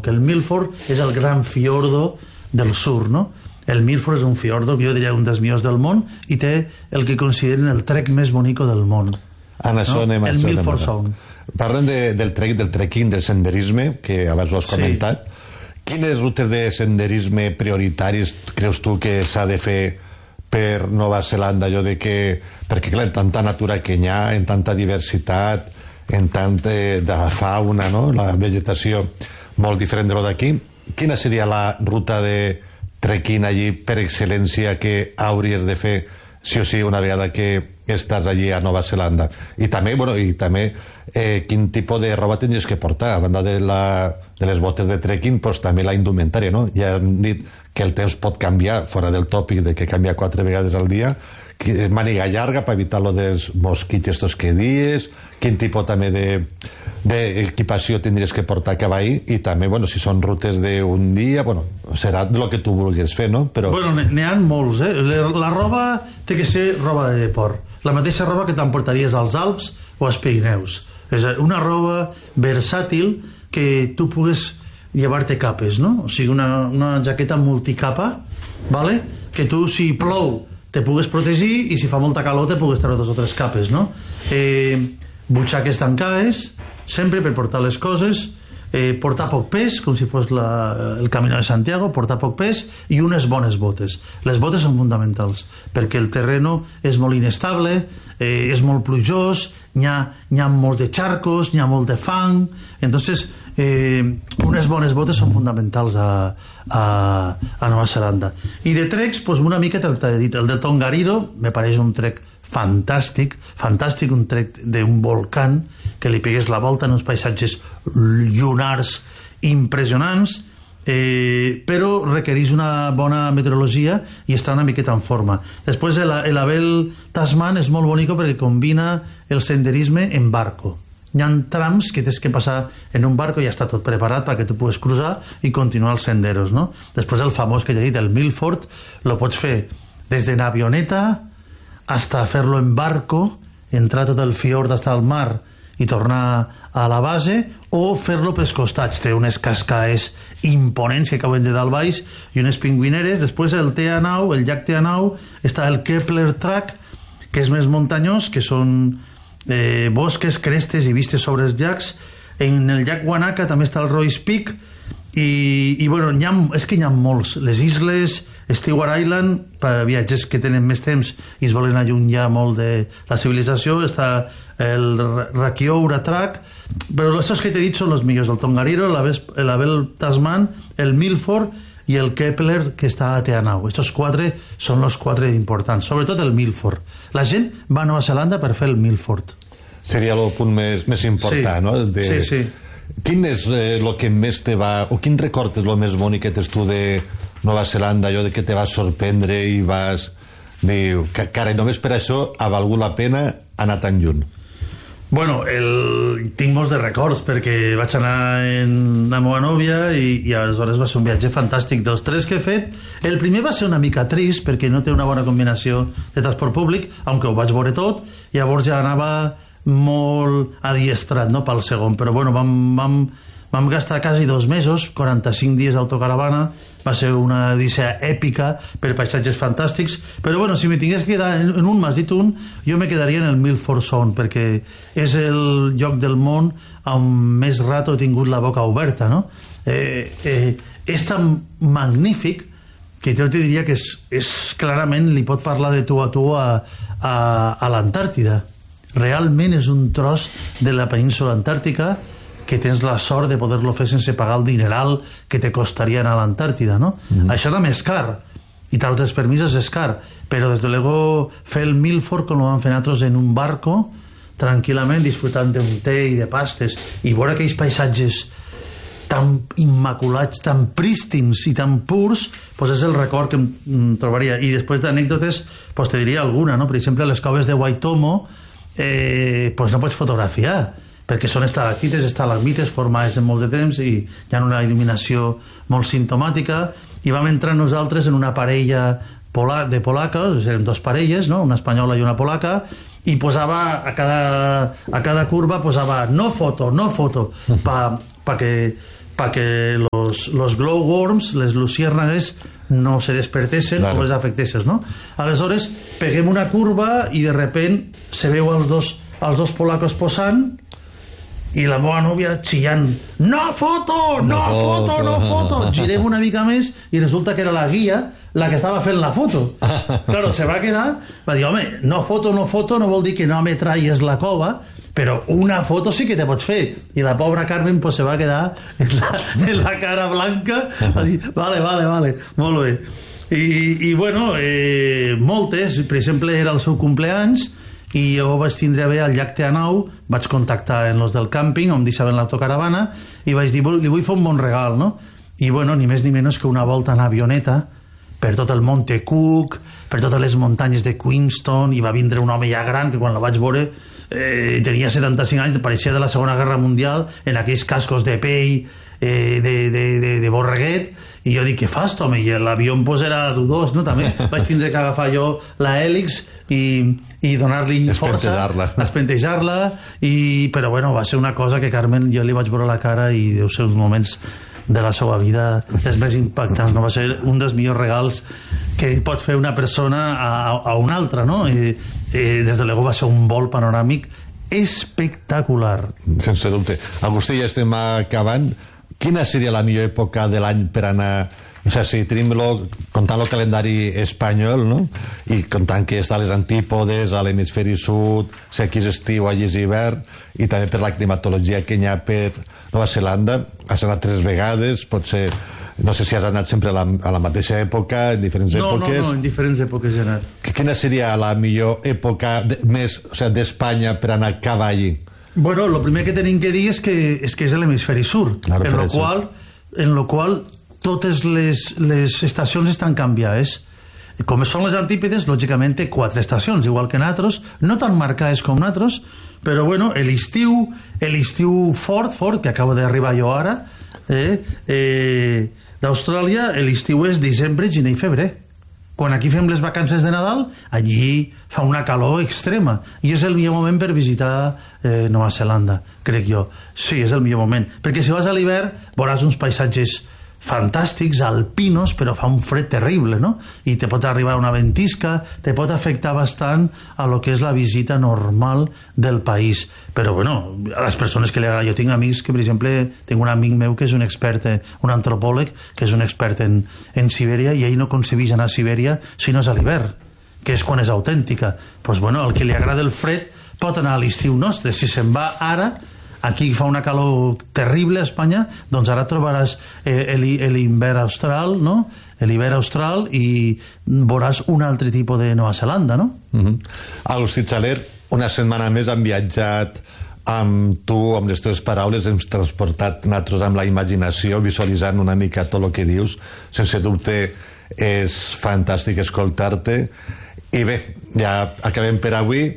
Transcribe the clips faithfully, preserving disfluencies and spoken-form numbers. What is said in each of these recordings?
que el Milford és el gran fiordo del sur, no? El Milford és un fiordo, jo diria un dels millors del món, i té el que consideren el trek més bonico del món. En això no? anem, el això Milford anem. Sound. Parlen de, del trek, del trekking, del senderisme, que abans ho has comentat. Sí. Quines rutes de senderisme prioritaris creus tu que s'ha de fer per Nova Zelanda? Allò de que, perquè clar, en tanta natura que hi ha, en tanta diversitat, en tanta de fauna, no? La vegetació molt diferent de lo d'aquí. Quina seria la ruta de trekking allí per excel·lència que hauries de fer sí o sí una vegada que estàs allí a Nova Zelanda? I també, bueno, i també eh, quin tipus de roba tindries que portar a banda de, la, de les botes de trekking, doncs també la indumentària, no? Ja hem dit que el temps pot canviar fora del tòpic de que canvia quatre vegades al dia, que és màniga llarga per evitar lo dels mosquits estos que dies, quin tipus també de d'equipació tindries que portar a cavall, i també, bueno, si són rutes d'un dia, bueno, serà el que tu vulguis fer, no? Però... Bueno, n'hi ha molts, eh? La roba té que ser roba de deport, la mateixa roba que t'emportaries als Alps o als Pirineus. És una roba versàtil que tu pugues llevar-te capes, no? O sigui, una, una jaqueta multicapa, vale? Que tu, si plou, te pugues protegir, i si fa molta calor te pugues treure dos o tres capes, no? Eh, butxaques tancades sempre per portar les coses, eh, portar poc pes, com si fos la, el Camino de Santiago, portar poc pes i unes bones botes. Les botes són fonamentals perquè el terreno és molt inestable, eh, és molt plujós, n'hi ha, n'hi ha molts de charcos, n'hi ha molt de fang, entonces eh, unes bones botes són fonamentals a, a, a Nova Zelanda. I de treks, pues una mica te'l t'he dit, el del Tongariro me pareix un trek fantàstic, fantàstic, un trek d'un volcán que li pegués la volta en uns paisatges llunars impressionants, eh, però requereix una bona meteorologia i està una miqueta en forma. Després el, el Abel Tasman és molt bonic perquè combina el senderisme en barco. Hi ha trams que tens que passar en un barco i ja està tot preparat perquè tu puguis cruzar i continuar els senderos, no? Després el famós que ja he dit, el Milford, lo pots fer des de n'avioneta hasta fer-lo en barco, entrar tot el fiord hasta el mar i tornar a la base, o fer-lo pels costats. Té unes cascades imponents que cauen de dalt baix i unes pingüineres. Després el Te Anau, el llac Te Anau, està el Kepler Track, que és més muntanyós, que són eh, bosques, crestes i vistes sobre els llacs. En el llac Wanaka també està el Royce Peak, i, i bueno, ha, és que n'hi ha molts. Les isles, Stewart Island, per viatgers que tenen més temps i es volen allunyar molt de la civilització, està el Rakioura Track, però estos que t'he dit són els millors, el Tongariro, l'Abel Tasman, el Milford i el Kepler, que està a Te Anau. Estos quatre són els quatre importants, sobretot el Milford. La gent va a Nova Zelanda per fer el Milford. Seria el punt més, més important, sí, no? De... Sí, sí. Quin és el eh, que més te va... o quin record és el més bonic que tens tu de Nova Zelanda, allò de que te vas sorprendre i vas dir que, carai, només per això ha valgut la pena anar tan lluny? Bueno, el... tinc molts de records perquè vaig anar en la meva nòvia i, i aleshores va ser un viatge fantàstic. Dels tres que he fet, el primer va ser una mica trist perquè no té una bona combinació de transport públic, aunque ho vaig veure tot, llavors ja anava molt adiestrat, no?, pel segon, però bueno, vam, vam, vam gastar quasi dos mesos, quaranta-cinc dies d'autocaravana, va ser una odissea èpica per paisatges fantàstics, però bueno, si me tingués que quedar en un, m'has dit un, jo me quedaria en el Milford Sound, perquè és el lloc del món on més rato he tingut la boca oberta, no? Eh, eh, és tan magnífic que jo te diria que és, és clarament, li pot parlar de tu a tu a, a, a l'Antàrtida. Realment és un tros de la península antàrtica que tens la sort de poder-lo fer sense pagar el dineral que te costaria anar a l'Antàrtida, no? Mm-hmm. Això també és car, i treure els permisos és car, però des de luego fer el Milford com ho vam fer nosaltres en un barco, tranquil·lament, disfrutant d'un té i de pastes, i veure aquells paisatges tan immaculats, tan prístins i tan purs, pues és el record que em trobaria. I després d'anècdotes, pues te diria alguna, no? Per exemple, les coves de Waitomo, eh, pues no pots fotografiar perquè són estalactites, estalagmites formades en molt de temps i hi ha una il·luminació molt simptomàtica, i vam entrar nosaltres en una parella pola, de polacos, eren dos parelles, no?, una espanyola i una polaca, i posava a cada, a cada curva posava no foto, no foto, pa, pa que para que los, los glowworms, les luciérnagues, no se despertesen claro. o les afectessin, no? Aleshores, peguem una curva i de repent se veu els dos, els dos polacos posant i la meva nòvia xillant no foto, no, no foto, foto, no foto. Girem una mica més i resulta que era la guia la que estava fent la foto. Claro, se va quedar, va dir, home, no foto, no foto, no vol dir que no me traies la cova, però una foto sí que te pots fer. I la pobra Carmen pues, se va quedar en la, en la cara blanca a dir, vale, vale, vale, molt bé. I, i bueno, eh, moltes, per exemple, era el seu cumpleaños i jo vaig tindre bé al llac Teanau, vaig contactar en los del càmping on deixaven l'autocaravana i vaig dir, li vull fer un bon regal, no? I bueno, ni més ni menys que una volta en avioneta per tot el Monte Cook, per totes les muntanyes de Queenstown, i va vindre un home ja gran que quan la vaig veure eh, tenia setanta-cinc anys, pareixia de la Segona Guerra Mundial, en aquells cascos de pell eh, de, de, de, de borreguet, i jo dic, què fas, home? I l'avió pues, era dudós, no? També vaig tindre que agafar jo la hèlix i, i donar-li força, espentejar-la, i, però bueno, va ser una cosa que Carmen, jo li vaig veure la cara i deu ser uns moments de la seva vida és més impactant, no? Va ser un dels millors regals que pot fer una persona a, a una altra, no? I, i des de luego va ser un vol panoràmic espectacular. Sense dubte. Agustí, ja estem acabant. Quina seria la millor època de l'any per anar... O sigui, si tenim lo, comptant el calendari espanyol, no? I comptant que està a les antípodes, a l'hemisferi sud, si aquí és estiu, allí és hivern, i també per la climatologia que hi ha per Nova Zelanda, has anat tres vegades, potser... No sé si has anat sempre a la, a la mateixa època, en diferents no, èpoques... No, no, en diferents èpoques he anat. Quina seria la millor època de, més, o sigui, d'Espanya per anar a cavall? Bueno, lo primer que tenim que dir és que és, que és l'hemisferi sud, claro, en lo qual, en lo qual totes les, les estacions estan canviades. Com són les antípodes, lògicament té quatre estacions, igual que nosaltres, no tan marcades com nosaltres, però bueno, l'estiu, l'estiu fort, fort, que acabo d'arribar jo ara, eh, eh, d'Austràlia, l'estiu és desembre, gener i febrer. Quan aquí fem les vacances de Nadal, allí fa una calor extrema, i és el millor moment per visitar eh, Nova Zelanda, crec jo. Sí, és el millor moment, perquè si vas a l'hivern veuràs uns paisatges fantàstics, alpinos, però fa un fred terrible, no? I te pot arribar una ventisca, te pot afectar bastant a lo que és la visita normal del país. Però, bueno, a les persones que li agrada... Jo tinc amics que, per exemple, tinc un amic meu que és un expert, un antropòleg, que és un expert en, en Sibèria, i ell no concebeix anar a Sibèria si no és a l'hivern, que és quan és autèntica. Doncs, pues, bueno, el que li agrada el fred pot anar a l'estiu nostre. Si se'n va ara... Aquí fa una calor terrible a Espanya, doncs ara trobaràs eh, l'hivern austral, no? L'hivern austral, i veuràs un altre tipus de Nova Zelanda, no? Uh-huh. Agustí Xaler, una setmana més han viatjat amb tu, amb les teves paraules, hem transportat nosaltres amb la imaginació, visualitzant una mica tot el que dius. Sense dubte és fantàstic escoltar-te. I bé, ja acabem per avui.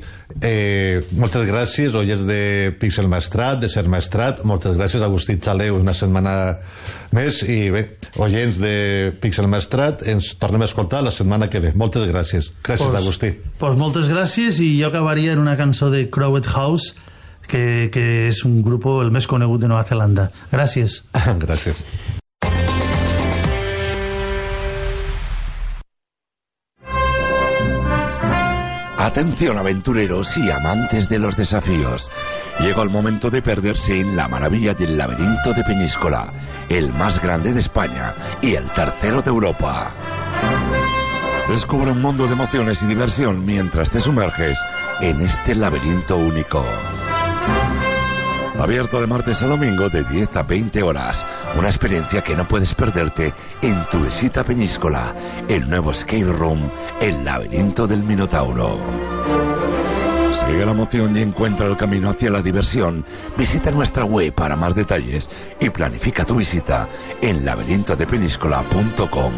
Eh, moltes gràcies, oients de Píxel Maestrat, de Ser Maestrat. Moltes gràcies, Agustí Xaler, una setmana més. I bé, oients de Píxel Maestrat, ens tornem a escoltar la setmana que ve. Moltes gràcies. Gràcies, pues, Agustí. Pues moltes gràcies, i jo acabaria en una cançó de Crowded House, que, que és un grup el més conegut de Nova Zelanda. Gràcies. Gràcies. Atención aventureros y amantes de los desafíos. Llegó el momento de perderse en la maravilla del laberinto de Peñíscola, el más grande de España y el tercero de Europa. Descubre un mundo de emociones y diversión mientras te sumerges en este laberinto único. Abierto de martes a domingo de diez a veinte horas. Una experiencia que no puedes perderte en tu visita a Peñíscola, el nuevo escape room, el laberinto del Minotauro. Sigue la emoción y encuentra el camino hacia la diversión. Visita nuestra web para más detalles y planifica tu visita en laberinto de peñíscola punto com.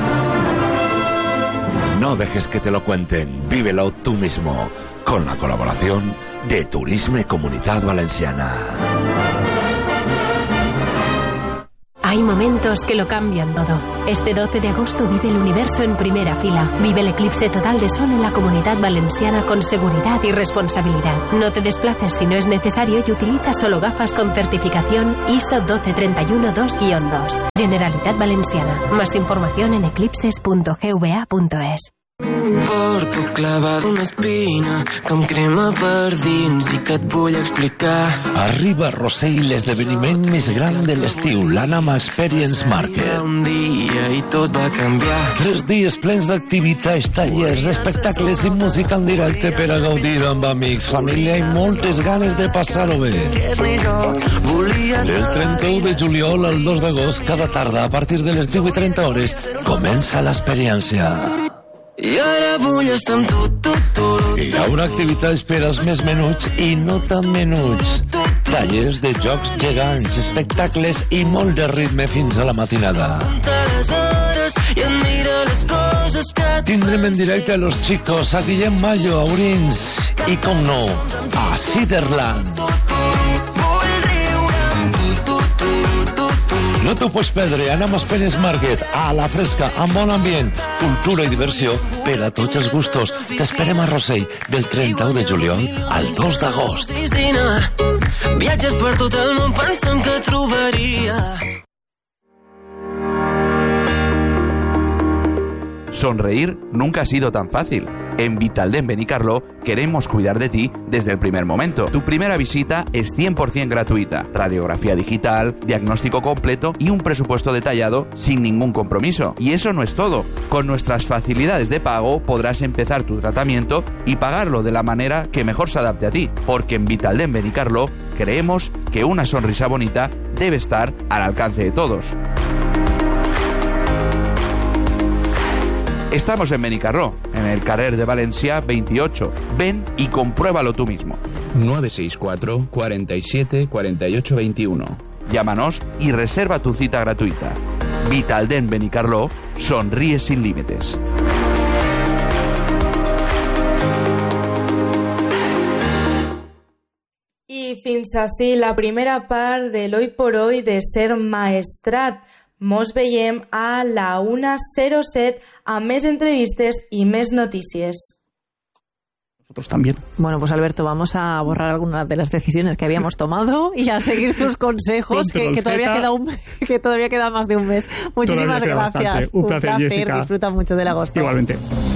No dejes que te lo cuenten, vívelo tú mismo, con la colaboración de Turisme Comunitat Valenciana. Hay momentos que lo cambian todo. Este doce de agosto vive el universo en primera fila. Vive el eclipse total de sol en la Comunidad Valenciana con seguridad y responsabilidad. No te desplaces si no es necesario y utiliza solo gafas con certificación I S O doce treinta y uno dos guion dos. Generalitat Valenciana. Más información en eclipses punto g v a punto es. Porto clavat una espina que em crema per dins i que et vull explicar. Arriba a Rossell l'esdeveniment més gran de l'estiu, l'Anama Experience Market. Un dia i tot va canviar. Tres dies plens d'activitats, tallers, espectacles i música en directe per a gaudir amb amics, família i moltes ganes de passar-ho bé. Del trenta-u de juliol al dos d'agost, cada tarda, a partir de les deu i trenta hores, comença l'experiència. I ara vull estar amb tu, tu, tu. Hi haurà activitats per als més menuts i no tan menuts. Tallers de jocs gegants, espectacles i molt de ritme fins a la matinada. Tindrem en directe a Los Chicos, a Guillem Mayo, a Urins i, com no, a Ciderland. No t'ho pots perdre, anem a Experience Market, a la fresca, amb bon ambient, cultura i diversió per a tots els gustos. T'esperem a Rossell del trenta-u de juliol al dos d'agost. Viatges per tot el món pensant que trobaria. Sonreír nunca ha sido tan fácil. En Vitaldent Benicarló queremos cuidar de ti desde el primer momento. Tu primera visita es cien por ciento gratuita. Radiografía digital, diagnóstico completo y un presupuesto detallado sin ningún compromiso. Y eso no es todo. Con nuestras facilidades de pago podrás empezar tu tratamiento y pagarlo de la manera que mejor se adapte a ti. Porque en Vitaldent Benicarló creemos que una sonrisa bonita debe estar al alcance de todos. Estamos en Benicarló, en el carrer de Valencia veintiocho. Ven y compruébalo tú mismo. nueve seis cuatro, cuarenta y siete, cuarenta y ocho veintiuno. Llámanos y reserva tu cita gratuita. Vitaldent Benicarló, sonríe sin límites. I fins ací la primera part de l'Hoy por Hoy de Ser Maestrat. Mos veiem a la una cero set a més entrevistes y més notícies. Nosotros también. Bueno, pues Alberto, vamos a borrar algunas de las decisiones que habíamos tomado y a seguir tus consejos, que, que, todavía queda un, que todavía queda más de un mes. Muchísimas gracias. Bastante. Un placer, un placer Jessica. Disfruta mucho del agosto. Igualmente.